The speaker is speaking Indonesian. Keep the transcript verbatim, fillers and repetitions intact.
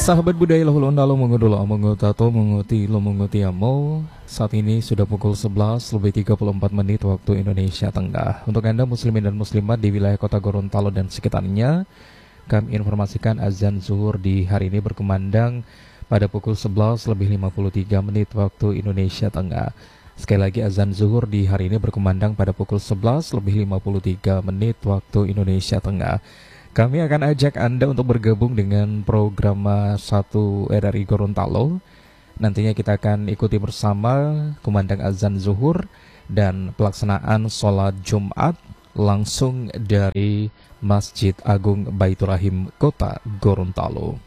Sahabat budaya lahulu undalo mengudul mengotato menguti lo menguti amo. Saat ini sudah pukul sebelas lebih tiga puluh empat menit waktu Indonesia Tengah. Untuk Anda muslimin dan muslimat di wilayah kota Gorontalo dan sekitarnya, kami informasikan azan zuhur di hari ini berkumandang pada pukul sebelas lebih lima puluh tiga menit waktu Indonesia Tengah. Sekali lagi azan zuhur di hari ini berkumandang pada pukul sebelas lebih lima puluh tiga menit waktu Indonesia Tengah. Kami akan ajak Anda untuk bergabung dengan program satu R R I Gorontalo. Nantinya kita akan ikuti bersama kumandang azan zuhur dan pelaksanaan sholat Jumat langsung dari Masjid Agung Baitur Rahim Kota Gorontalo.